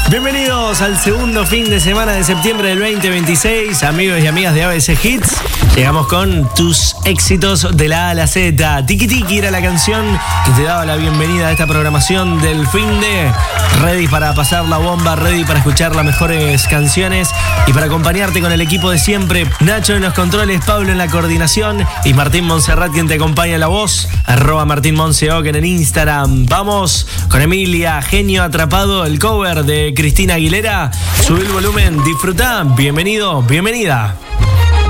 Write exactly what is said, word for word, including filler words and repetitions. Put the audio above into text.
Bienvenidos al segundo fin de semana de septiembre del veinte veintiséis, amigos y amigas de A B C Hits. Llegamos con tus éxitos de la A a la Z. Tiki Tiki era la canción que te daba la bienvenida a esta programación del fin de. Ready para pasar la bomba, ready para escuchar las mejores canciones y para acompañarte con el equipo de siempre. Nacho en los controles, Pablo en la coordinación y Martín Montserrat quien te acompaña en la voz. Arroba Martín Monseoc en el Instagram. Vamos con Emilia, Genio Atrapado, el cover de Cristina Aguilera. Subí el volumen, disfrutá, bienvenido, bienvenida.